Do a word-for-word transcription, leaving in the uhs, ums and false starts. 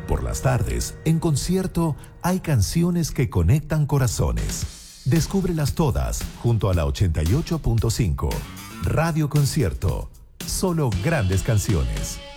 Por las tardes, en concierto, hay canciones que conectan corazones. Descúbrelas todas junto a la ochenta y ocho punto cinco. Radio Concierto. Solo grandes canciones.